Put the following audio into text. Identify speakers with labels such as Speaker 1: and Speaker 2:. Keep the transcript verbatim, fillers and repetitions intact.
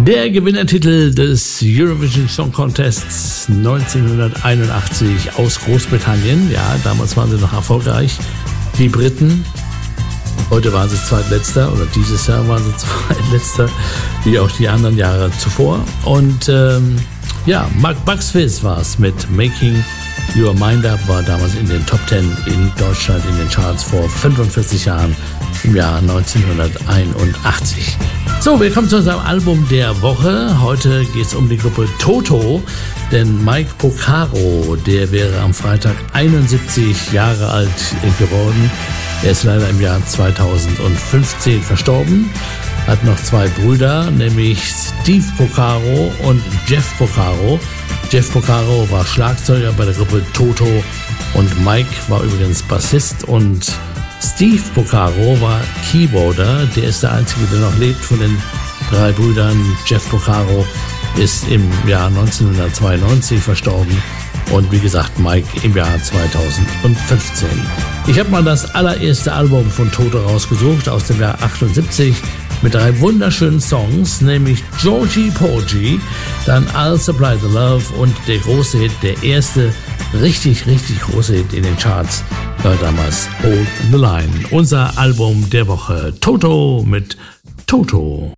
Speaker 1: Der Gewinnertitel des Eurovision Song Contests neunzehnhunderteinundachtzig aus Großbritannien. Ja, damals waren sie noch erfolgreich. Die Briten. Heute waren sie zweitletzter oder dieses Jahr waren sie zweitletzter, wie auch die anderen Jahre zuvor. Und ähm, ja, Mark Bucks Fizz war es mit Making Your Mind Up, war damals in den Top Ten in Deutschland in den Charts vor fünfundvierzig Jahren im Jahr neunzehnhunderteinundachtzig. So, wir kommen zu unserem Album der Woche. Heute geht es um die Gruppe Toto, denn Mike Porcaro, der wäre am Freitag einundsiebzig Jahre alt geworden. Er ist leider im Jahr zweitausendfünfzehn verstorben, hat noch zwei Brüder, nämlich Steve Porcaro und Jeff Porcaro. Jeff Porcaro war Schlagzeuger bei der Gruppe Toto und Mike war übrigens Bassist und Steve Porcaro war Keyboarder. Der ist der Einzige, der noch lebt von den drei Brüdern. Jeff Porcaro ist im Jahr neunzehnhundertzweiundneunzig verstorben und wie gesagt Mike im Jahr zweitausendfünfzehn. Ich habe mal das allererste Album von Toto rausgesucht aus dem Jahr achtundsiebzig mit drei wunderschönen Songs, nämlich Georgie Porgy, dann I'll Supply the Love und der große Hit, der erste richtig, richtig große Hit in den Charts war damals Hold the Line. Unser Album der Woche, Toto mit Toto.